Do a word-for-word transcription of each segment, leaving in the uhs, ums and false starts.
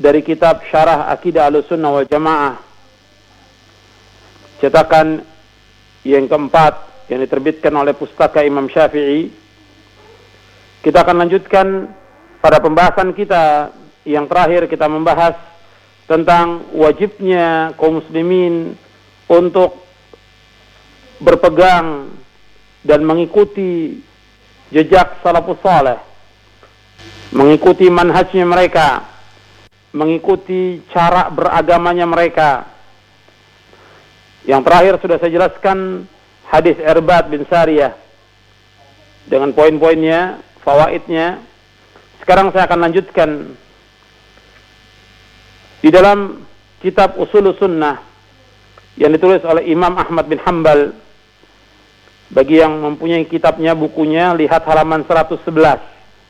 dari kitab Syarah Aqidah Ahlussunnah wal Jamaah, cetakan yang keempat yang diterbitkan oleh Pustaka Imam Syafi'i. Kita akan lanjutkan pada pembahasan kita yang terakhir. Kita membahas tentang wajibnya kaum muslimin untuk berpegang dan mengikuti jejak salafus saleh, mengikuti manhajnya mereka, mengikuti cara beragamanya mereka. Yang terakhir sudah saya jelaskan hadis Irbad bin Sariyah dengan poin-poinnya, fawaidnya. Sekarang saya akan lanjutkan di dalam kitab Ushulus Sunnah yang ditulis oleh Imam Ahmad bin Hanbal. Bagi yang mempunyai kitabnya, bukunya, lihat halaman seratus sebelas.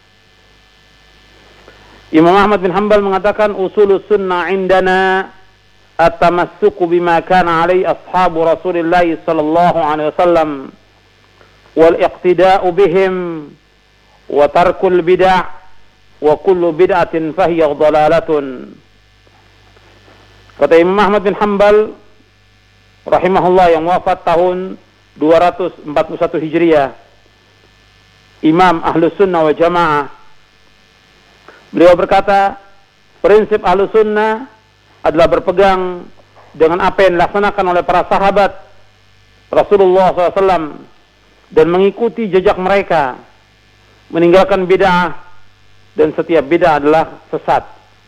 Imam Ahmad bin Hanbal mengatakan, Ushulus Sunnah indana at-tamassuku bima kana alaihi ashabu Rasulillah sallallahu alaihi wasallam wal iqtida'u bihim wa tarkul bid'ah wa kullu bid'atin fahiya dhalalatun. Kata Imam Ahmad bin Hanbal rahimahullah yang wafat tahun dua ratus empat puluh satu Hijriah, Imam Ahlus Sunnah wal Jamaah, beliau berkata, prinsip Ahlus Sunnah adalah berpegang dengan apa yang dilaksanakan oleh para sahabat Rasulullah shallallahu alaihi wasallam dan mengikuti jejak mereka, meninggalkan bid'ah, dan setiap bid'ah adalah sesat.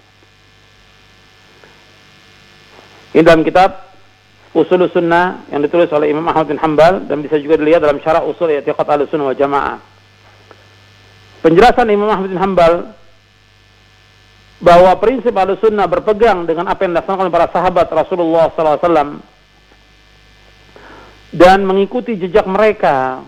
Ini dalam kitab Ushulus Sunnah yang ditulis oleh Imam Ahmad bin Hanbal dan bisa juga dilihat dalam Syarah Ushul I'tiqad Ahlussunnah wal Jamaah. Penjelasan Imam Ahmad bin Hanbal bahwa prinsip Ahlussunnah berpegang dengan apa yang dilaksanakan oleh para sahabat Rasulullah sallallahu alaihi wasallam dan mengikuti jejak mereka.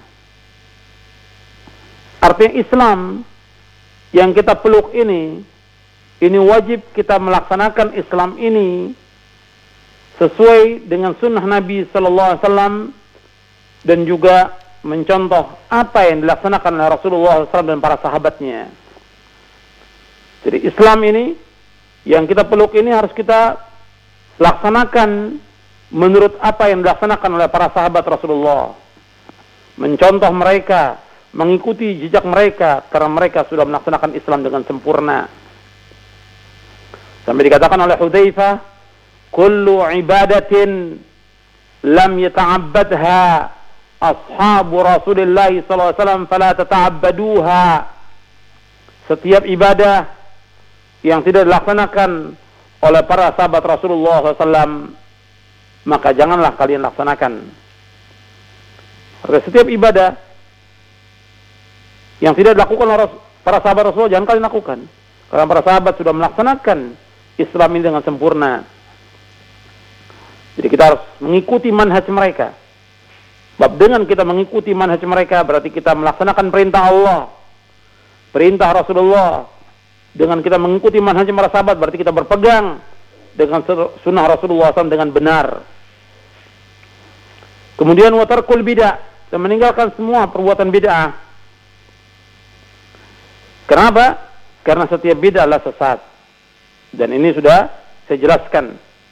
Artinya Islam yang kita peluk ini, ini wajib kita melaksanakan Islam ini sesuai dengan sunnah Nabi sallallahu alaihi wasallam dan juga mencontoh apa yang dilaksanakan oleh Rasulullah sallallahu alaihi wasallam dan para sahabatnya. Jadi Islam ini yang kita peluk ini harus kita laksanakan menurut apa yang dilaksanakan oleh para sahabat Rasulullah. Mencontoh mereka, mengikuti jejak mereka karena mereka sudah melaksanakan Islam dengan sempurna. Sampai dikatakan oleh Hudzaifah, kullu ibadatin lam yata'abbadha ashabu Rasulillah sallallahu alaihi wasallam fala tata'abbaduha. Setiap ibadah yang tidak dilaksanakan oleh para sahabat Rasulullah sallallahu alaihi wasallam, maka janganlah kalian laksanakan. Karena setiap ibadah yang tidak dilakukan oleh para sahabat Rasulullah, jangan kalian lakukan. Karena para sahabat sudah melaksanakan Islam ini dengan sempurna. Jadi kita harus mengikuti manhaj mereka. Sebab dengan kita mengikuti manhaj mereka, berarti kita melaksanakan perintah Allah, perintah Rasulullah. Dengan kita mengikuti manhaj para sahabat, berarti kita berpegang dengan sunnah Rasulullah shallallahu alaihi wasallam dengan benar. Kemudian watarkul bid'ah, dan meninggalkan semua perbuatan bid'ah. Kenapa? Karena setiap bid'ah adalah sesat. Dan ini sudah saya jelaskan.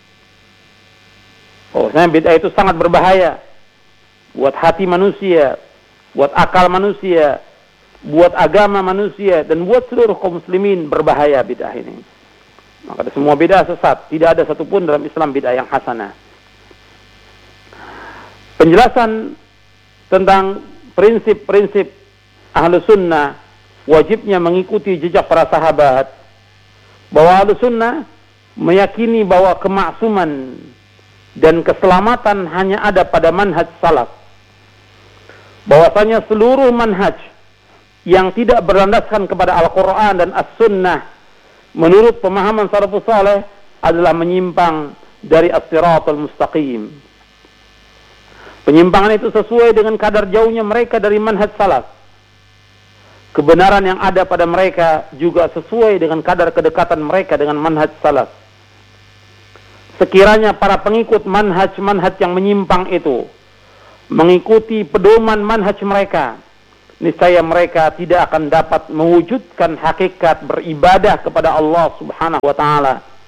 Oh, saya bid'ah itu sangat berbahaya buat hati manusia, buat akal manusia, buat agama manusia, dan buat seluruh kaum muslimin berbahaya bid'ah ini. Maka semua bid'ah sesat. Tidak ada satupun dalam Islam bid'ah yang hasanah. Penjelasan tentang prinsip-prinsip Ahlus Sunnah, wajibnya mengikuti jejak para sahabat, bahwa Ahlus Sunnah meyakini bahwa kemaksuman dan keselamatan hanya ada pada manhaj salaf. Bahwasanya seluruh manhaj yang tidak berlandaskan kepada Al-Quran dan As-Sunnah menurut pemahaman salafus saleh adalah menyimpang dari as-siratal mustaqim. Penyimpangan itu sesuai dengan kadar jauhnya mereka dari manhaj salaf. Kebenaran yang ada pada mereka juga sesuai dengan kadar kedekatan mereka dengan manhaj salaf. Sekiranya para pengikut manhaj-manhaj yang menyimpang itu mengikuti pedoman manhaj mereka, niscaya mereka tidak akan dapat mewujudkan hakikat beribadah kepada Allah Subhanahu wa taala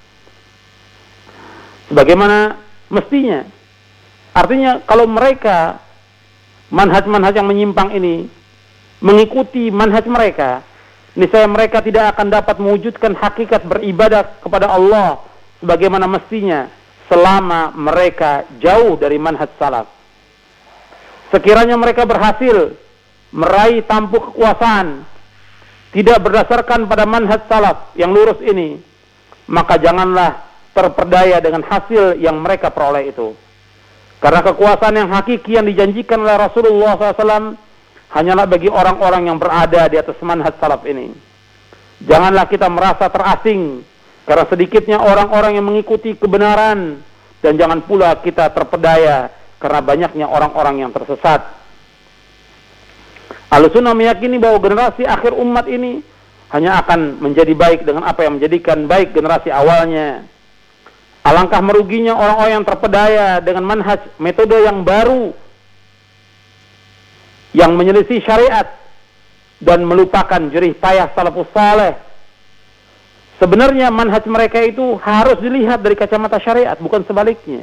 sebagaimana mestinya. Artinya kalau mereka manhaj-manhaj yang menyimpang ini mengikuti manhaj mereka, niscaya mereka tidak akan dapat mewujudkan hakikat beribadah kepada Allah sebagaimana mestinya selama mereka jauh dari manhaj salaf. Sekiranya mereka berhasil meraih tampuk kekuasaan tidak berdasarkan pada manhaj salaf yang lurus ini, maka janganlah terperdaya dengan hasil yang mereka peroleh itu. Karena kekuasaan yang hakiki yang dijanjikan oleh Rasulullah shallallahu alaihi wasallam hanyalah bagi orang-orang yang berada di atas manhaj salaf ini. Janganlah kita merasa terasing karena sedikitnya orang-orang yang mengikuti kebenaran, dan jangan pula kita terpedaya karena banyaknya orang-orang yang tersesat. Ahlussunnah meyakini bahwa generasi akhir umat ini hanya akan menjadi baik dengan apa yang menjadikan baik generasi awalnya. Alangkah meruginya orang-orang yang terpedaya dengan manhaj metode yang baru yang menyelisih syariat dan melupakan jerih payah salafus saleh. Sebenarnya manhaj mereka itu harus dilihat dari kacamata syariat, bukan sebaliknya.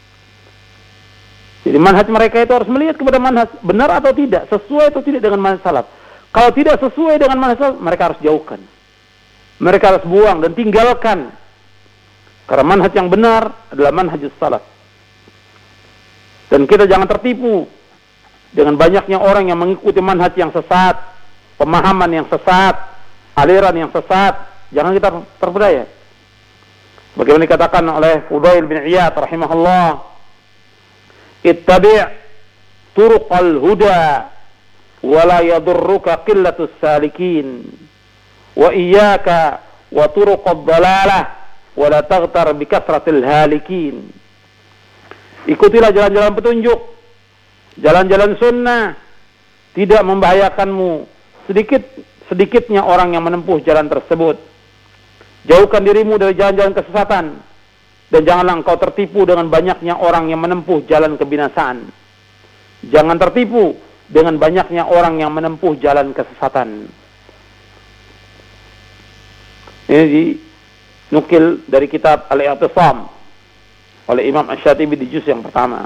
Jadi manhaj mereka itu harus melihat kepada manhaj benar atau tidak, sesuai atau tidak dengan manhaj salaf. Kalau tidak sesuai dengan manhaj salaf, mereka harus jauhkan. Mereka harus buang dan tinggalkan. Karena manhaj yang benar adalah manhaj salaf. Dan kita jangan tertipu dengan banyaknya orang yang mengikuti manhaj yang sesat, pemahaman yang sesat, aliran yang sesat. Jangan kita terpedaya. Bagaimana dikatakan oleh Fudail bin Iyad rahimahullah, ittabi' turuqal huda wa la yadurruka qillatus salikin wa iyyaka wa turuqad dalalah wa la taghtar bi kasratil halikin. Ikutilah jalan-jalan petunjuk, jalan-jalan sunnah, tidak membahayakanmu sedikit sedikitnya orang yang menempuh jalan tersebut. Jauhkan dirimu dari jalan-jalan kesesatan, dan janganlah engkau tertipu dengan banyaknya orang yang menempuh jalan kebinasaan. Jangan tertipu dengan banyaknya orang yang menempuh jalan kesesatan. Ini dinukil dari kitab Al-I'tisam oleh Imam Asy-Syatibi di juz yang pertama.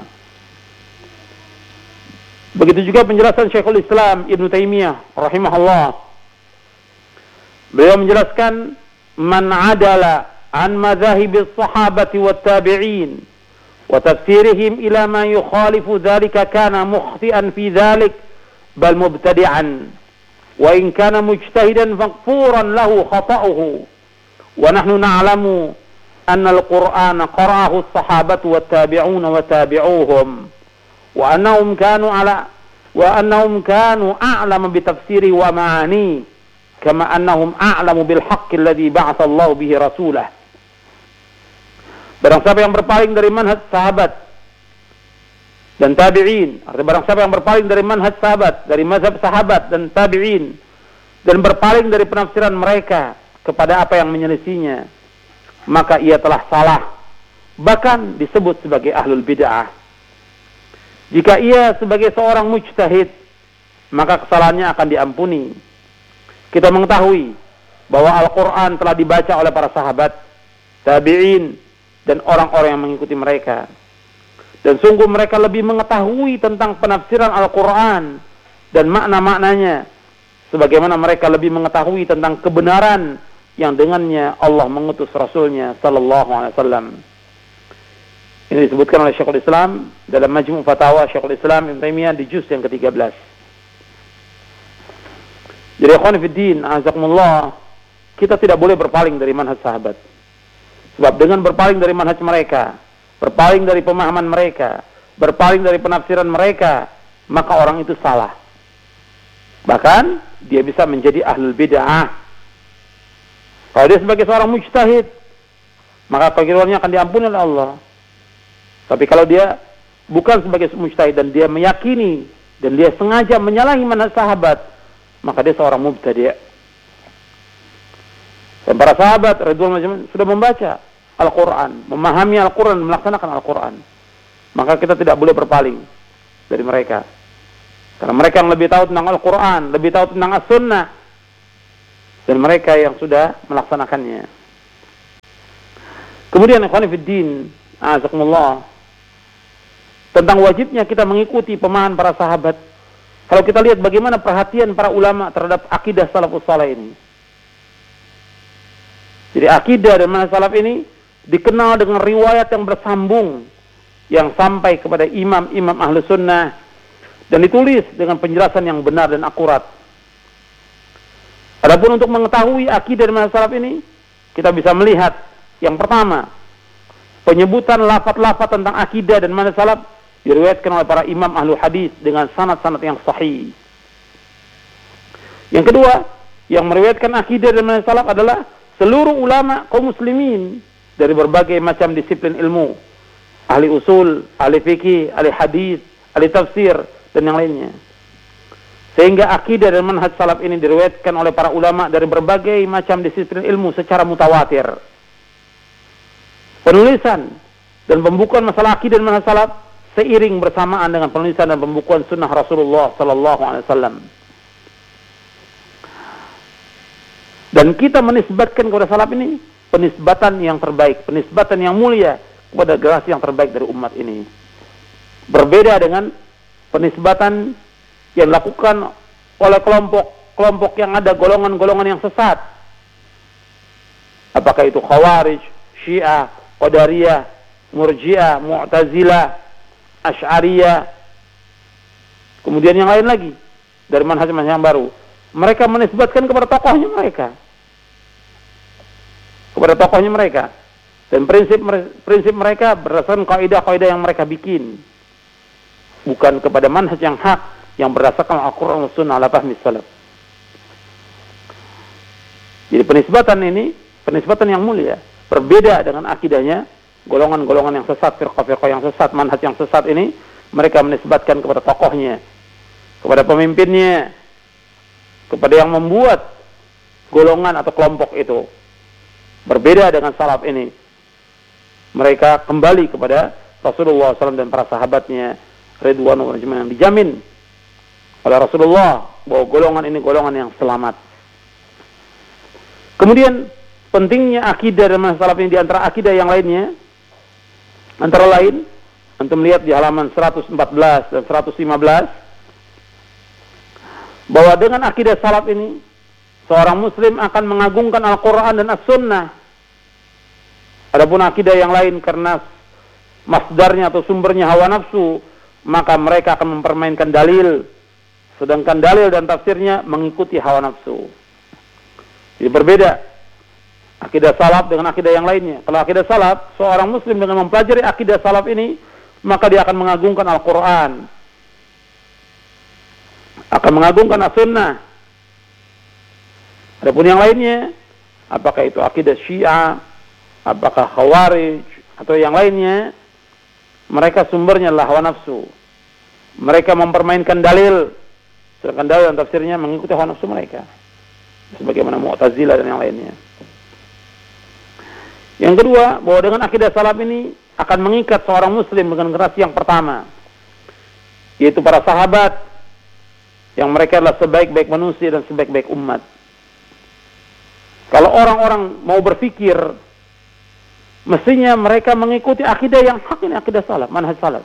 Begitu juga penjelasan Syekhul Islam Ibnu Taimiyah rahimahullah. Beliau menjelaskan, man adala an madhahibis sahabati wat tabi'in wa tafsirihim ila ma yukhalifu dhalika kana mukhti'an fi dhalik bal mubtadi'an wa in kana mujtahidan faghfuran lahu khata'uhu wa nahnu na'lamu anna al-Qur'ana qara'ahu as-sahabatu wat tabi'una wa tabi'uhum wa annahum kanu ala wa annahum kanu a'lamu bi tafsirihi wa ma'ani kama annahum a'lamu bil haqqi alladhi ba'atha Allah bihi rasulah. Barang siapa yang berpaling dari manhaj sahabat dan tabi'in, artinya barang siapa yang berpaling dari manhaj sahabat, dari mazhab sahabat dan tabi'in, dan berpaling dari penafsiran mereka kepada apa yang menyelisihinya, maka ia telah salah, bahkan disebut sebagai ahlul bid'ah. Jika ia sebagai seorang mujtahid, maka kesalahannya akan diampuni. Kita mengetahui bahwa Al-Quran telah dibaca oleh para sahabat, tabi'in, dan orang-orang yang mengikuti mereka. Dan sungguh mereka lebih mengetahui tentang penafsiran Al-Quran dan makna-maknanya, sebagaimana mereka lebih mengetahui tentang kebenaran yang dengannya Allah mengutus Rasulnya Sallallahu Alaihi Wasallam. Ini disebutkan oleh Syekhul Islam dalam Majmu' Fatawa Syekhul Islam Ibnu Taimiyah di juz yang ketiga belas. Jadi ikhwan fiddin, azakumullah, kita tidak boleh berpaling dari manhaj sahabat. Sebab dengan berpaling dari manhaj mereka, berpaling dari pemahaman mereka, berpaling dari penafsiran mereka, maka orang itu salah. Bahkan dia bisa menjadi ahlul bid'ah. Kalau dia sebagai seorang mujtahid, maka kekeliruannya akan diampuni oleh Allah. Tapi kalau dia bukan sebagai mujtahid dan dia meyakini dan dia sengaja menyalahi manhaj sahabat, maka dia seorang mubtadi'. Dan para sahabat radhiyallahu anhum sudah membaca Al-Quran, memahami Al-Quran, melaksanakan Al-Quran. Maka kita tidak boleh berpaling dari mereka. Karena mereka yang lebih tahu tentang Al-Quran, lebih tahu tentang As-Sunnah, dan mereka yang sudah melaksanakannya. Kemudian ikhwan fiddin, Azakumullah. Tentang wajibnya kita mengikuti pemahaman para sahabat. Kalau kita lihat bagaimana perhatian para ulama terhadap akidah salafus saleh ini. Jadi akidah dan manhaj salaf ini dikenal dengan riwayat yang bersambung yang sampai kepada imam-imam ahlu sunnah dan ditulis dengan penjelasan yang benar dan akurat. Adapun untuk mengetahui akidah dan manhaj salaf ini, kita bisa melihat yang pertama, penyebutan lafaz-lafaz tentang akidah dan manhaj salaf diriwayatkan oleh para imam ahlu hadis dengan sanad-sanad yang sahih. Yang kedua, yang meriwayatkan akidah dan manhaj salaf adalah seluruh ulama kaum muslimin dari berbagai macam disiplin ilmu, ahli usul, ahli fikih, ahli hadis, ahli tafsir dan yang lainnya. Sehingga akidah dan manhaj salaf ini diriwayatkan oleh para ulama dari berbagai macam disiplin ilmu secara mutawatir. Penulisan dan pembukuan masalah akidah dan manhaj salaf seiring bersamaan dengan penulisan dan pembukuan sunnah Rasulullah sallallahu alaihi wasallam. Dan kita menisbatkan kepada salaf ini penisbatan yang terbaik, penisbatan yang mulia kepada generasi yang terbaik dari umat ini. Berbeda dengan penisbatan yang dilakukan oleh kelompok-kelompok yang ada golongan-golongan yang sesat. Apakah itu Khawarij, Syiah, Qadariyah, Murji'ah, Mu'tazilah, Asy'ariyah, kemudian yang lain lagi dari manhaj-manhaj yang baru. Mereka menisbatkan kepada tokohnya mereka, kepada tokohnya mereka, dan prinsip prinsip mereka berdasarkan kaidah-kaidah yang mereka bikin, bukan kepada manhaj yang hak yang berdasarkan Al-Quran dan Sunnah ala fahmi salaf. Jadi penisbatan ini penisbatan yang mulia, berbeda dengan akidahnya golongan-golongan yang sesat, firqah-firqah yang sesat, manhaj yang sesat ini. Mereka menisbatkan kepada tokohnya, kepada pemimpinnya, kepada yang membuat golongan atau kelompok itu. Berbeda dengan salaf ini, mereka kembali kepada Rasulullah sallallahu alaihi wasallam dan para sahabatnya ridwanullah ajma'in, yang dijamin oleh Rasulullah bahwa golongan ini golongan yang selamat. Kemudian pentingnya akidah dan manhaj salaf ini di antara akidah yang lainnya, antara lain antum lihat di halaman seratus empat belas dan seratus lima belas bahwa dengan akidah salaf ini seorang muslim akan mengagungkan Al-Quran dan As-Sunnah. Adapun akidah yang lain karena masdarnya atau sumbernya hawa nafsu, maka mereka akan mempermainkan dalil, sedangkan dalil dan tafsirnya mengikuti hawa nafsu. Jadi berbeda akidah salaf dengan akidah yang lainnya. Kalau akidah salaf, seorang muslim dengan mempelajari akidah salaf ini, maka dia akan mengagungkan Al-Quran, akan mengagungkan As-Sunnah. Adapun yang lainnya, apakah itu akidah Syiah, apakah Khawarij, atau yang lainnya, mereka sumbernya adalah hawa nafsu. Mereka mempermainkan dalil, sedangkan dalil dan tafsirnya mengikuti hawa nafsu mereka, sebagaimana Mu'tazilah dan yang lainnya. Yang kedua, bahwa dengan akidah salaf ini akan mengikat seorang muslim dengan generasi yang pertama, yaitu para sahabat, yang mereka adalah sebaik-baik manusia dan sebaik-baik umat. Kalau orang-orang mau berpikir, mestinya mereka mengikuti akidah yang hak ini, akidah salaf, manhaj salaf.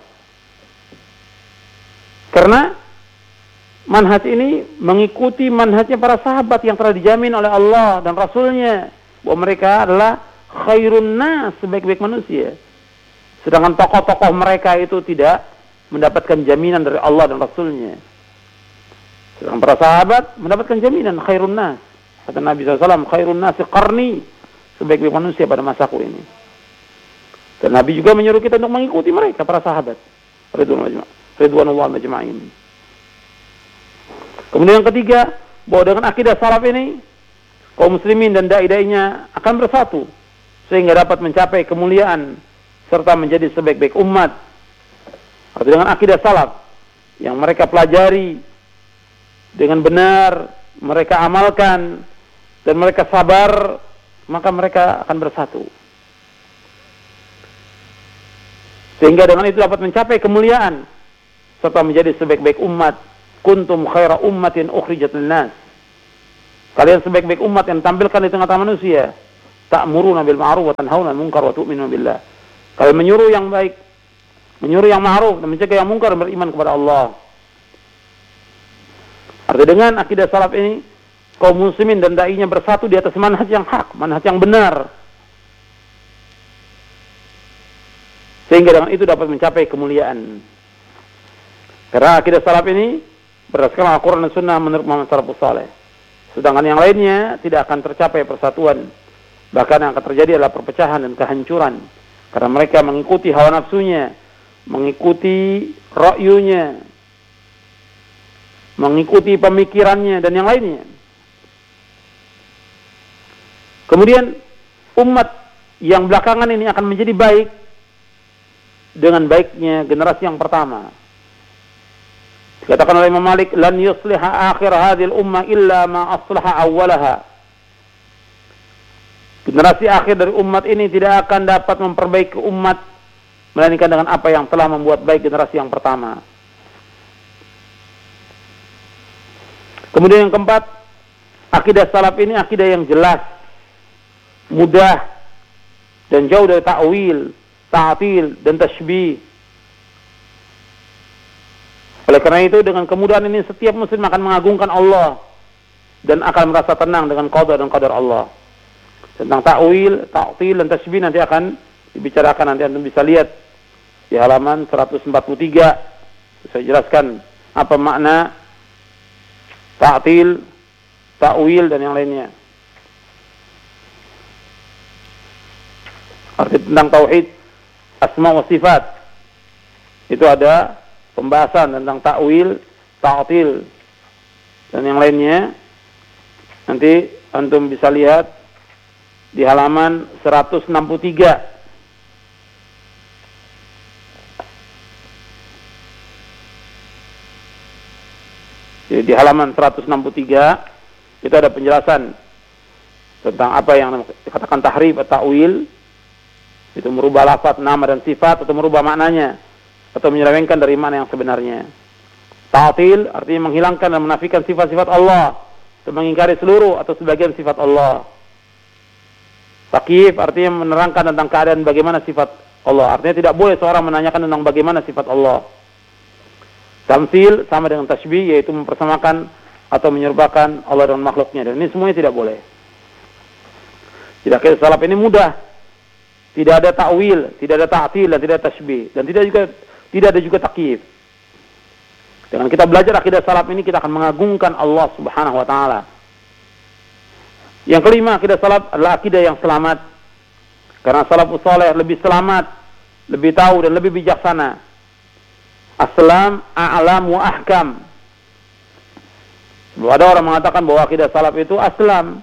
Karena manhaj ini mengikuti manhajnya para sahabat yang telah dijamin oleh Allah dan Rasulnya, bahwa mereka adalah khairun nas, sebaik-baik manusia. Sedangkan tokoh-tokoh mereka itu tidak mendapatkan jaminan dari Allah dan Rasulnya. Sedangkan para sahabat mendapatkan jaminan khairun nas. Kata Nabi shallallahu alaihi wasallam, khairun nasi qarni, sebaik-baik manusia pada masaku ini. Dan Nabi juga menyuruh kita untuk mengikuti mereka, para sahabat ridwanullah ajma'in. Kemudian yang ketiga, bahwa dengan akidah salaf ini kaum muslimin dan dai-dainya akan bersatu sehingga dapat mencapai kemuliaan serta menjadi sebaik-baik umat. Atau dengan akidah salaf yang mereka pelajari dengan benar, mereka amalkan dan mereka sabar, maka mereka akan bersatu. Sehingga dengan itu dapat mencapai kemuliaan serta menjadi sebaik-baik umat. Kuntum khaira ummatin ukhrijat lin-nas. Kalian sebaik-baik umat yang tampilkan di tengah-tengah manusia. Ta'muruna bil ma'ruf wa tanhauna 'anil munkar wa tu'minuna billah. Kalian menyuruh yang baik, menyuruh yang ma'ruf, dan mencegah yang mungkar, beriman kepada Allah. Artinya dengan akidah salaf ini, kaum muslimin dan da'inya bersatu di atas manhaj yang hak, manhaj yang benar. Sehingga dengan itu dapat mencapai kemuliaan. Karena akidah salaf ini berdasarkan Al-Quran dan Sunnah menurut Muhammad Salafus Saleh. Sedangkan yang lainnya tidak akan tercapai persatuan. Bahkan yang akan terjadi adalah perpecahan dan kehancuran. Karena mereka mengikuti hawa nafsunya, mengikuti ra'yunya, mengikuti pemikirannya dan yang lainnya. Kemudian umat yang belakangan ini akan menjadi baik dengan baiknya generasi yang pertama. Dikatakan oleh Imam Malik, lan yusliha akhir hadhil ummah illa ma aslaha awwalaha. Generasi akhir dari umat ini tidak akan dapat memperbaiki umat melainkan dengan apa yang telah membuat baik generasi yang pertama. Kemudian yang keempat, akidah salaf ini akidah yang jelas, mudah, dan jauh dari ta'wil, ta'til, dan tashbih. Oleh karena itu, dengan kemudahan ini setiap muslim akan mengagungkan Allah dan akan merasa tenang dengan qada dan qadar Allah. Tentang ta'wil, ta'til, dan tashbih nanti akan dibicarakan, nanti Anda bisa lihat di halaman seratus empat puluh tiga. Saya jelaskan apa makna ta'til, ta'wil, dan yang lainnya. Arti tentang tauhid asma wa sifat itu ada pembahasan tentang ta'wil, ta'til, dan yang lainnya. Nanti antum bisa lihat di halaman seratus enam puluh tiga. Jadi di halaman seratus enam puluh tiga itu ada penjelasan tentang apa yang dikatakan tahrif atau ta'wil. Itu merubah lafaz, nama dan sifat, atau merubah maknanya, atau menyelewengkan dari mana yang sebenarnya. Ta'til artinya menghilangkan dan menafikan sifat-sifat Allah, atau mengingkari seluruh atau sebagian sifat Allah. Takyif artinya menerangkan tentang keadaan bagaimana sifat Allah. Artinya tidak boleh seorang menanyakan tentang bagaimana sifat Allah. Tamtsil sama dengan tashbih, yaitu mempersamakan atau menyerupakan Allah dengan makhluknya. Dan ini semuanya tidak boleh. Tidak kira salaf ini mudah. Tidak ada ta'wil, tidak ada ta'til, dan tidak ada tashbih, dan tidak juga tidak ada juga takyif. Dengan kita belajar akidah salaf ini, kita akan mengagungkan Allah Subhanahu wa taala. Yang kelima, akidah salaf adalah akidah yang selamat. Karena salafus saleh lebih selamat, lebih tahu dan lebih bijaksana. Aslam, a'lam wa ahkam. Sebab ada orang mengatakan bahwa akidah salaf itu aslam,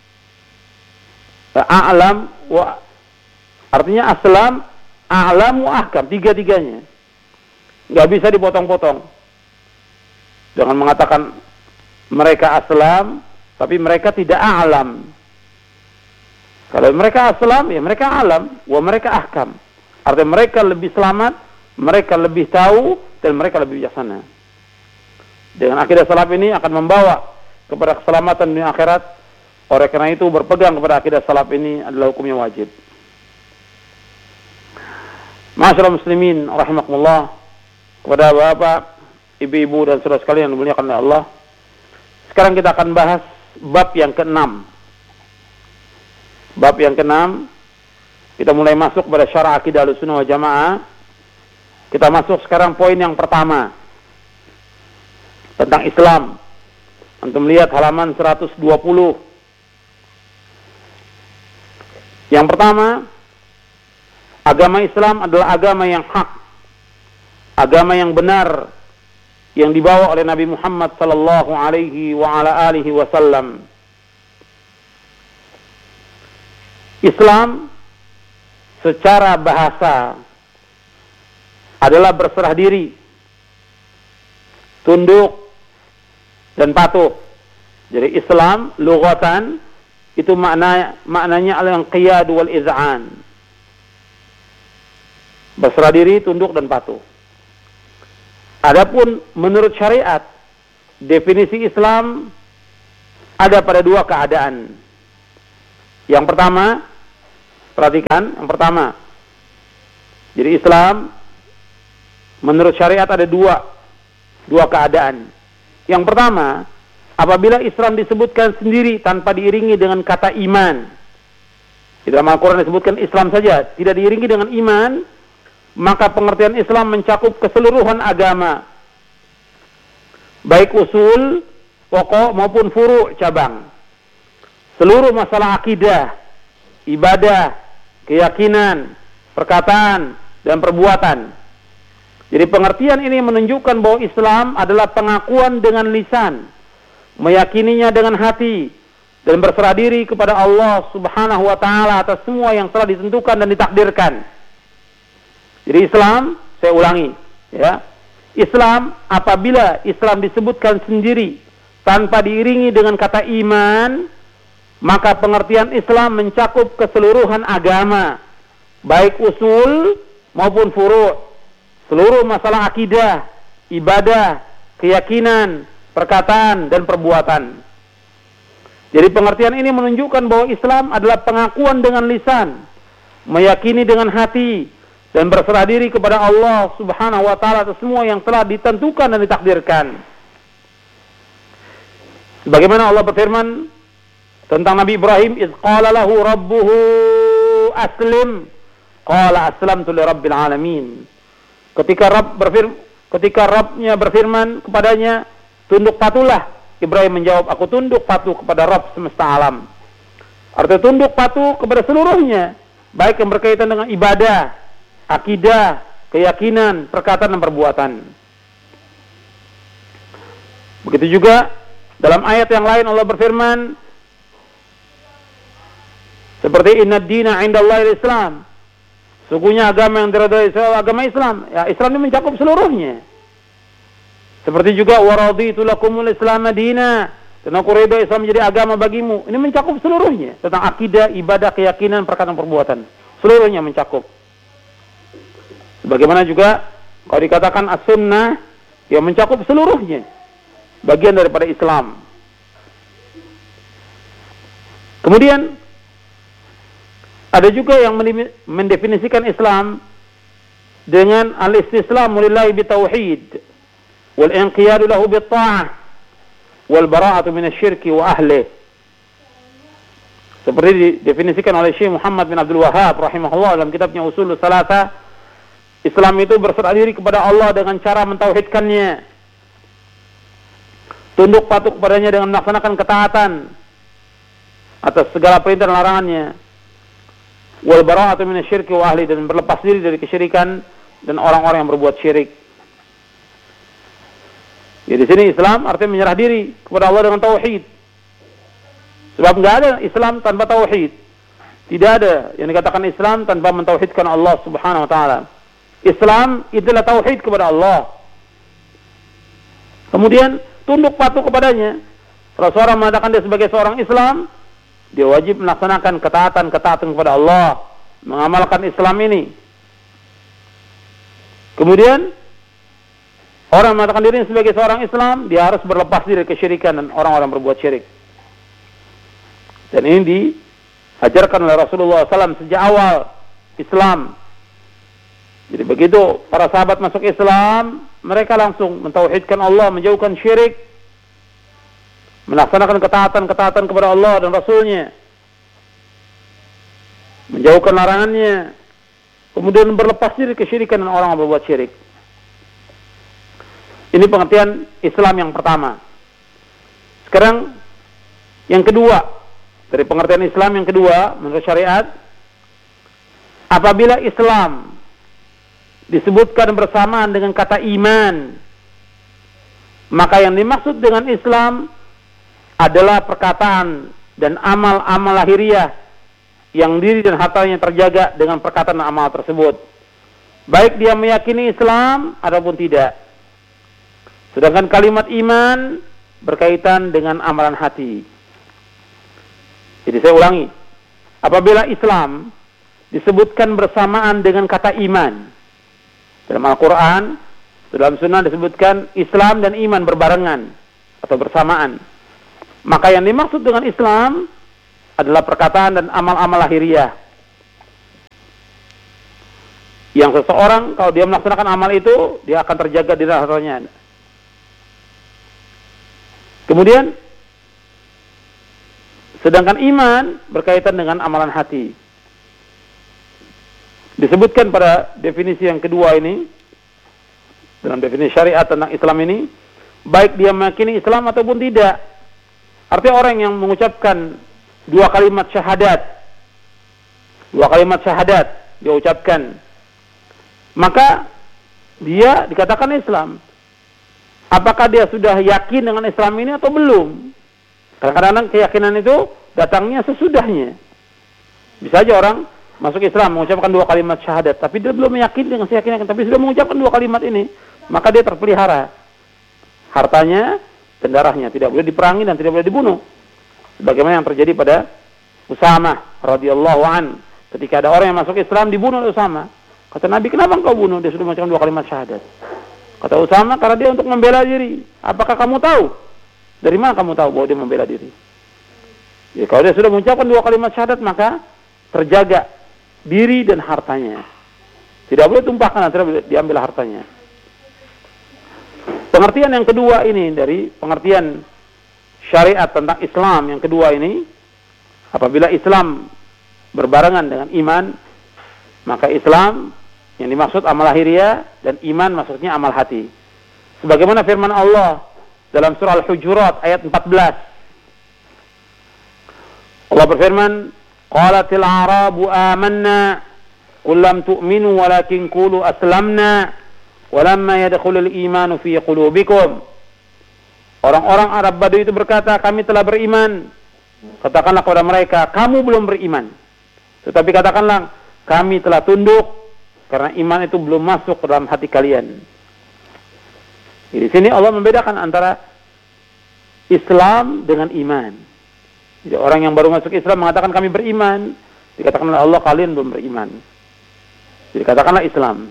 a'lam wa, artinya aslam, a'lam wa ahkam, tiga-tiganya. Enggak bisa dipotong-potong. Jangan mengatakan mereka aslam tapi mereka tidak a'lam. Kalau mereka aslam, ya mereka alam, wa mereka ahkam. Artinya mereka lebih selamat, mereka lebih tahu, dan mereka lebih bijaksana. Dengan akidah salaf ini akan membawa kepada keselamatan dunia akhirat. Oleh karena itu, berpegang kepada akidah salaf ini adalah hukumnya wajib. Ma'asyiral muslimin rahimakumullah, kepada bapak, ibu-ibu, dan saudara sekalian yang dimuliakan oleh Allah. Sekarang kita akan bahas bab yang keenam. Bab yang keenam, kita mulai masuk pada syarah akidah Ahlussunnah wal Jamaah. Kita masuk sekarang poin yang pertama tentang Islam. Antum lihat halaman seratus dua puluh. Yang pertama, agama Islam adalah agama yang hak, agama yang benar, yang dibawa oleh Nabi Muhammad sallallahu alaihi wa ala alihi wasallam. Islam secara bahasa adalah berserah diri, tunduk, dan patuh. Jadi Islam lughatan itu makna maknanya al-inqiyad wal iz'an. Berserah diri, tunduk, dan patuh. Adapun menurut syariat, definisi Islam ada pada dua keadaan. Yang pertama, perhatikan, yang pertama, Jadi Islam menurut syariat ada dua dua keadaan. Yang pertama, apabila Islam disebutkan sendiri tanpa diiringi dengan kata iman. Di dalam Al-Quran disebutkan Islam saja, tidak diiringi dengan iman, maka pengertian Islam mencakup keseluruhan agama, baik usul, pokok maupun furu' cabang. Seluruh masalah akidah, ibadah, keyakinan, perkataan, dan perbuatan. Jadi pengertian ini menunjukkan bahwa Islam adalah pengakuan dengan lisan, meyakininya dengan hati, dan berserah diri kepada Allah Subhanahu wa taala atas semua yang telah ditentukan dan ditakdirkan. Jadi Islam, saya ulangi, ya. Islam apabila Islam disebutkan sendiri tanpa diiringi dengan kata iman, maka pengertian Islam mencakup keseluruhan agama, baik usul maupun furu', seluruh masalah akidah, ibadah, keyakinan, perkataan, dan perbuatan. Jadi pengertian ini menunjukkan bahwa Islam adalah pengakuan dengan lisan, meyakini dengan hati, dan berserah diri kepada Allah Subhanahu wa taala atas semua yang telah ditentukan dan ditakdirkan. Sebagaimana Allah berfirman tentang Nabi Ibrahim, "Idz qala lahu rabbuhu aslim, qala aslamtu lirabbil alamin." Ketika Rabb berfirman, ketika Rabbnya berfirman kepadanya, "Tunduk patuhlah." Ibrahim menjawab, "Aku tunduk patuh kepada Rabb semesta alam." Artinya tunduk patuh kepada seluruhnya, baik yang berkaitan dengan ibadah, akidah, keyakinan, perkataan, dan perbuatan. Begitu juga dalam ayat yang lain Allah berfirman seperti inna dina indallahi Islam. Sungguhnya agama yang diridhai agama Islam. Ya, Islam ini mencakup seluruhnya. Seperti juga waraditu lakumul Islam madina, dan aku ridho Islam menjadi agama bagimu. Ini mencakup seluruhnya tentang akidah, ibadah, keyakinan, perkataan, perbuatan. Seluruhnya mencakup. Sebagaimana juga kalau dikatakan as-sunnah, yang mencakup seluruhnya, bagian daripada Islam. Kemudian ada juga yang mendefinisikan Islam dengan al-istislamu lillahi bitauhid, wal inqiyadu lahu bit-ta'ah, wal bara'atu minasyirki wa ahlih. Seperti didefinisikan oleh Syekh Muhammad bin Abdul Wahhab rahimahullah dalam kitabnya Ushulus Tsalatsa, Islam itu berserah diri kepada Allah dengan cara mentauhidkannya, tunduk patuh kepadanya dengan melaksanakan ketaatan atas segala perintah dan larangannya, wal bara'atu minasyirki wa ahli, dan berlepas diri dari kesyirikan dan orang-orang yang berbuat syirik. Ya, di sini Islam artinya menyerah diri kepada Allah dengan tauhid. Sebab enggak ada Islam tanpa tauhid. Tidak ada yang dikatakan Islam tanpa mentauhidkan Allah Subhanahu wa taala. Islam itulah tauhid kepada Allah. Kemudian tunduk patuh kepadanya. Kalau seorang mengatakan dia sebagai seorang Islam, dia wajib melaksanakan ketaatan-ketaatan kepada Allah, mengamalkan Islam ini. Kemudian orang mengatakan dirinya sebagai seorang Islam, dia harus berlepas diri kesyirikan dan orang-orang berbuat syirik. Dan ini diajarkan oleh Rasulullah shallallahu alaihi wasallam sejak awal Islam. Jadi begitu para sahabat masuk Islam, mereka langsung mentauhidkan Allah, menjauhkan syirik, melaksanakan ketaatan-ketaatan kepada Allah dan Rasulnya, menjauhkan larangannya, kemudian berlepas diri kesyirikan dan orang yang berbuat syirik. Ini pengertian Islam yang pertama. Sekarang yang kedua, dari pengertian Islam yang kedua menurut syariat, apabila Islam disebutkan bersamaan dengan kata iman, maka yang dimaksud dengan Islam adalah perkataan dan amal-amal lahiriah yang diri dan hartanya terjaga dengan perkataan dan amal tersebut, baik dia meyakini Islam ataupun tidak. Sedangkan kalimat iman berkaitan dengan amalan hati. Jadi saya ulangi, apabila Islam disebutkan bersamaan dengan kata iman, dalam Al-Quran, dalam Sunnah disebutkan Islam dan iman berbarengan atau bersamaan, maka yang dimaksud dengan Islam adalah perkataan dan amal-amal lahiriah. Yang seseorang kalau dia melaksanakan amal itu, dia akan terjaga di hartanya. Kemudian, sedangkan iman berkaitan dengan amalan hati. Disebutkan pada definisi yang kedua ini, dalam definisi syariat tentang Islam ini, baik dia meyakini Islam ataupun tidak. Artinya orang yang mengucapkan dua kalimat syahadat, dua kalimat syahadat dia ucapkan, maka dia dikatakan Islam. Apakah dia sudah yakin dengan Islam ini atau belum? Kadang-kadang keyakinan itu datangnya sesudahnya. Bisa aja orang masuk Islam mengucapkan dua kalimat syahadat, tapi dia belum yakin dengan keyakinan, tapi sudah mengucapkan dua kalimat ini, maka dia terpelihara hartanya dan darahnya, tidak boleh diperangi dan tidak boleh dibunuh. Sebagaimana yang terjadi pada Usamah radhiyallahu an, ketika ada orang yang masuk Islam dibunuh oleh Usamah. Kata Nabi, kenapa engkau bunuh? Dia sudah mengucapkan dua kalimat syahadat. Kata Usamah, karena dia untuk membela diri. Apakah kamu tahu? Dari mana kamu tahu bahwa dia membela diri? Ya, kalau dia sudah mengucapkan dua kalimat syahadat, maka terjaga diri dan hartanya. Tidak boleh tumpahkan, tidak boleh diambil hartanya. Pengertian yang kedua ini dari pengertian syariat tentang Islam yang kedua ini, apabila Islam berbarengan dengan iman, maka Islam yang dimaksud amal lahiriah dan iman maksudnya amal hati. Sebagaimana firman Allah dalam surah Al-Hujurat ayat empat belas. Allah berfirman, qalatil a'rabu amanna qul lam tu'minu walakin qulu aslamna walamma yadkhulul imanu fi qulubikum. Orang-orang Arab Badui itu berkata, kami telah beriman. Katakanlah kepada mereka, kamu belum beriman. Tetapi katakanlah, kami telah tunduk karena iman itu belum masuk ke dalam hati kalian. Di sini Allah membedakan antara Islam dengan iman. Jadi orang yang baru masuk Islam mengatakan kami beriman, dikatakan oleh Allah kalian belum beriman. Jadi katakanlah Islam.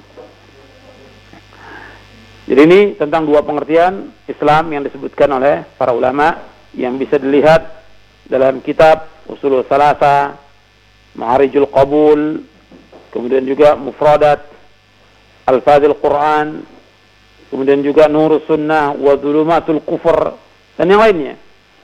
Jadi ini tentang dua pengertian Islam yang disebutkan oleh para ulama yang bisa dilihat dalam kitab Ushulus Tsalatsa, Ma'arijul Qabul, kemudian juga Mufradat Al-Fadhil Quran, kemudian juga Nurus Sunnah wa Dhulumatul Kufur, dan yang lainnya.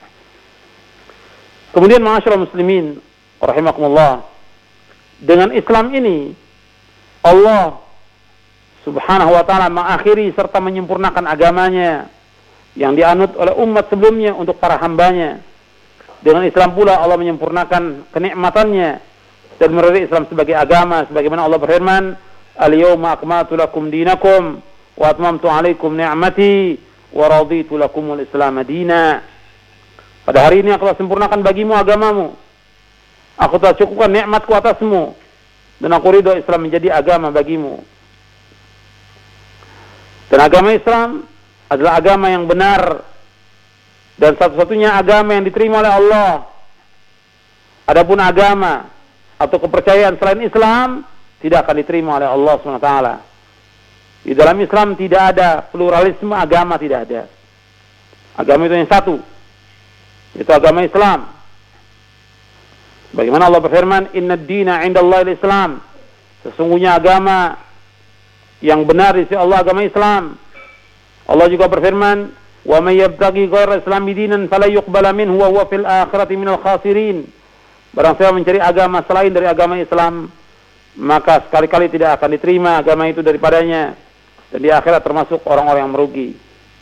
Kemudian ma'asyiral muslimin rahimakumullah, dengan Islam ini Allah Subhanahu wa ta'ala mengakhiri serta menyempurnakan agamanya yang dianut oleh umat sebelumnya untuk para hambanya. Dengan Islam pula Allah menyempurnakan kenikmatannya dan meridai Islam sebagai agama, sebagaimana Allah berfirman, al-yawma akmaltu lakum dinakum wa atmamtu alaikum ni'mati wa raditu lakumul islam madina. Pada hari ini aku telah sempurnakan bagimu agamamu, aku telah cukupkan nikmatku atasmu, dan aku ridho Islam menjadi agama bagimu. Dan agama Islam adalah agama yang benar dan satu-satunya agama yang diterima oleh Allah. Adapun agama atau kepercayaan selain Islam tidak akan diterima oleh Allah subhanahu wa taala. Di dalam Islam tidak ada pluralisme agama, tidak ada. Agama itu yang satu, itu agama Islam. Bagaimana Allah berfirman, Inna ad-dina 'indallahi al-Islam. Sesungguhnya agama yang benar di sisi Allah agama Islam. Allah juga berfirman, wa may yabtaghi ghayra islami dinan fala yuqbala minhu wa huwa fil akhirati minal khasirin. Barang siapa mencari agama selain dari agama Islam, maka sekali-kali tidak akan diterima agama itu daripadanya, dan di akhirat termasuk orang-orang yang merugi.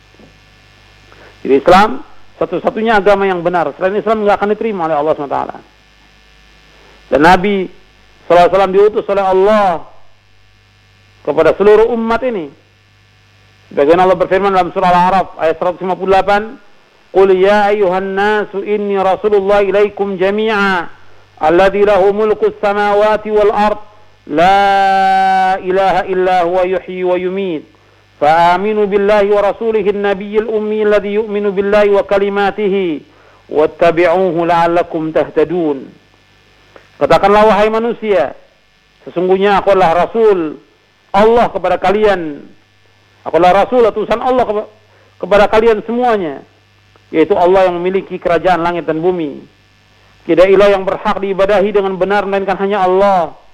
Jadi Islam satu-satunya agama yang benar. Selain Islam tidak akan diterima oleh Allah subhanahu wa taala. Dan Nabi sallallahu alaihi wasallam diutus oleh Allah kepada seluruh umat ini. Sebagaimana Allah berfirman dalam surah Al-A'raf ayat seratus lima puluh delapan, "Qul ya ayyuhan nasu inni rasulullah ilaikum jami'a alladzi lahu mulku as-samawati wal ard la ilaha illa huwa yuhyi wa yumiit fa aminu billahi wa rasulihi an-nabiyyil ummi alladzi yu'minu billahi wa kalimatihi wattabi'uhu la'allakum tahtadun." Katakanlah wahai manusia, sesungguhnya aku adalah rasul Allah kepada kalian. Aku adalah rasul, utusan Allah kepada kalian semuanya, yaitu Allah yang memiliki kerajaan langit dan bumi. Tidak ilah yang berhak diibadahi dengan benar melainkan hanya Allah.